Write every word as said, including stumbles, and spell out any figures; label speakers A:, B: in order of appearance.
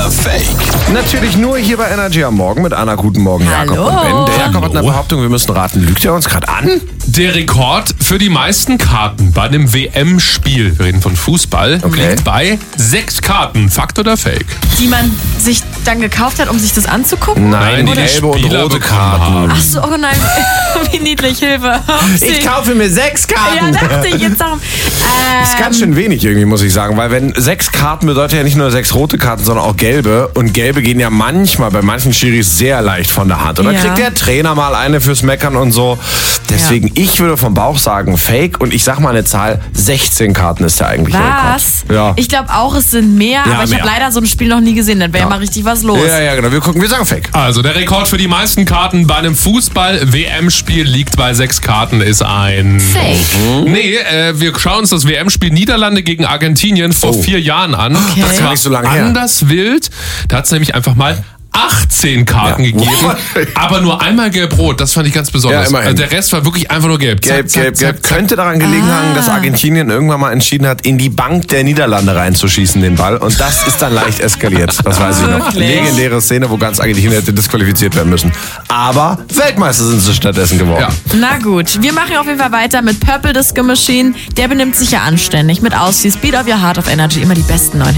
A: oder Fake?
B: Natürlich nur hier bei Energy am Morgen mit Anna. Guten Morgen, Jakob
C: Hallo.
B: und Ben. Der Jakob hat eine Behauptung, wir müssen raten. Lügt er uns gerade an?
D: Der Rekord für die meisten Karten bei einem W M-Spiel, wir reden von Fußball,
B: Okay.
D: liegt bei sechs Karten. Fakt oder Fake?
C: Die man sich dann gekauft hat, um sich das anzugucken?
B: Nein, die
D: die
B: gelbe und
D: Spieler
B: rote
D: bekommen
B: Karten.
D: haben.
C: Ach so, oh nein, wie niedlich, Hilfe. Upsi.
B: Ich kaufe mir sechs
C: Ja,
B: Karten.
C: dachte ich jetzt darum.
B: Das ist ganz
C: Ähm,
B: schön wenig irgendwie, muss ich sagen, weil wenn sechs Karten bedeutet ja nicht nur sechs rote Karten, sondern auch gelbe. Und gelbe gehen ja manchmal bei manchen Schiris sehr leicht von der Hand. Oder
C: Ja.
B: kriegt der Trainer mal eine fürs Meckern und so. Deswegen, ich würde vom Bauch sagen Fake. Und ich sag mal eine Zahl, sechzehn Karten ist der eigentliche
C: was?
B: Rekord. Ja.
C: Ich glaube auch, es sind mehr,
B: Ja,
C: aber ich
B: mehr.
C: habe leider so ein Spiel noch nie gesehen. Dann wäre
B: Ja.
C: mal richtig was los.
B: ja, ja, genau. Wir gucken, wir sagen Fake.
D: Also der Rekord für die meisten Karten bei einem Fußball-W M-Spiel liegt bei sechs Karten, ist ein...
C: Fake.
D: Nee, äh, wir schauen uns das W M-Spiel Niederlande gegen Argentinien vor
B: Oh.
D: vier Jahren an.
C: Okay.
D: Das
B: gar
D: war
B: nicht so lange her.
D: anders wild. Da hat es nämlich einfach mal achtzehn Karten
B: Ja.
D: gegeben,
B: What?
D: aber nur einmal gelb-rot. Das fand ich ganz besonders.
B: Ja, immerhin.
D: Also der Rest war wirklich einfach nur gelb.
B: Gelb,
D: Zack,
B: gelb,
D: zack,
B: gelb.
D: zack, zack.
B: Könnte daran gelegen
C: Ah.
B: haben, dass Argentinien irgendwann mal entschieden hat, in die Bank der Niederlande reinzuschießen, den Ball. Und das ist dann leicht eskaliert. Das weiß ich noch.
C: Wirklich?
B: Legendäre Szene, wo ganz Argentinien hätte disqualifiziert werden müssen. Aber Weltmeister sind sie stattdessen geworden.
D: Ja.
C: Na gut, wir machen auf jeden Fall weiter mit Purple Disco Machine. Der benimmt sich ja anständig. Mit Auszieh, Speed of Your Heart of Energy. Immer die besten neuen